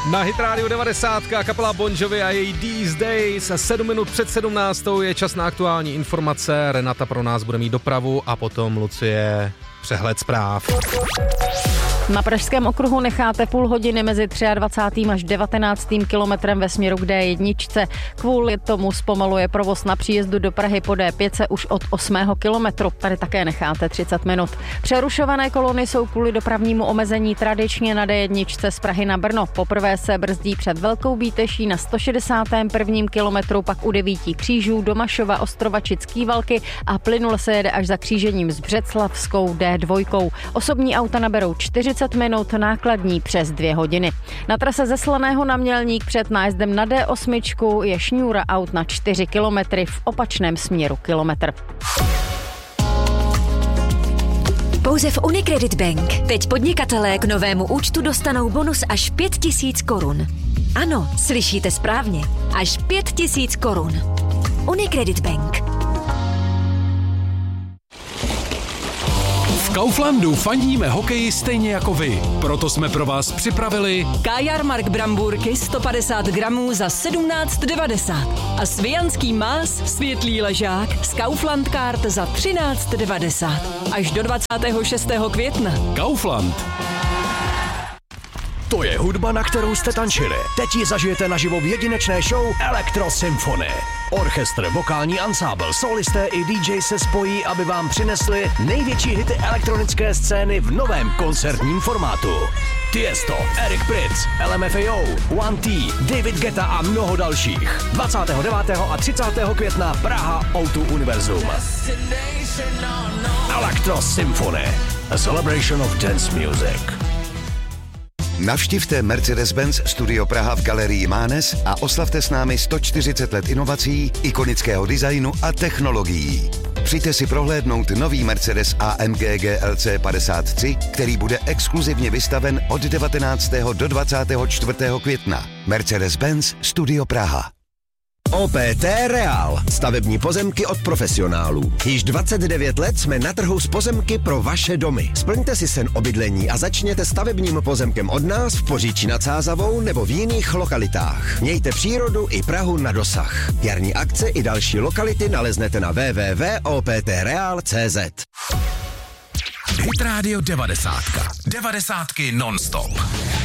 Na Hit Radio 90 kapela Bon Jovi a její These Days. 7 minut před 17. je čas na aktuální informace. Renata pro nás bude mít dopravu a potom Lucie přehled zpráv. Na Pražském okruhu necháte půl hodiny mezi 23. až 19. kilometrem ve směru k D1. Kvůli tomu zpomaluje provoz na příjezdu do Prahy po D5 už od 8. kilometru. Tady také necháte 30 minut. Přerušované kolony jsou kvůli dopravnímu omezení tradičně na D1 z Prahy na Brno. Poprvé se brzdí před Velkou Bíteší na 161. kilometru, pak u 9 křížů, Domašova, Ostrova či Skývalky a plynule se jede až za křížením s Břeclavskou D2. Osobní auta naberou 40 minut, nákladní přes 2 hodiny. Na trase ze Slaného na Mělník před nájezdem na D8 je šňůra aut na 4 kilometry, v opačném směru kilometr. Pouze v Unicredit Bank teď podnikatelé k novému účtu dostanou bonus až 5 000 korun. Ano, slyšíte správně, až 5 000 korun. Unicredit Bank. V Kauflandu fandíme hokeji stejně jako vy. Proto jsme pro vás připravili Kajarmark brambůrky 150 gramů za 17,90 a svijanský más světlý ležák z Kaufland Card za 13,90. Až do 26. května. Kaufland. To je hudba, na kterou jste tančili. Teď ji zažijete naživo v jedinečné show Electro Symphony. Orchestr, vokální ansábl, solisté i DJ se spojí, aby vám přinesli největší hity elektronické scény v novém koncertním formátu. Tiesto, Eric Prydz, LMFAO, One T, David Guetta a mnoho dalších. 29. a 30. května Praha O2 Univerzum. Electro Symphony, a celebration of dance music. Navštivte Mercedes-Benz Studio Praha v Galerii Mánes a oslavte s námi 140 let inovací, ikonického designu a technologií. Přijďte si prohlédnout nový Mercedes AMG GLC 53, který bude exkluzivně vystaven od 19. do 24. května. Mercedes-Benz Studio Praha. OPT Real. Stavební pozemky od profesionálů. Již 29 let jsme na trhu s pozemky pro vaše domy. Splňte si sen o bydlení a začněte stavebním pozemkem od nás v Poříčí nad Sázavou nebo v jiných lokalitách. Mějte přírodu i Prahu na dosah. Jarní akce i další lokality naleznete na www.optreal.cz. Hit Radio 90. 90 non-stop.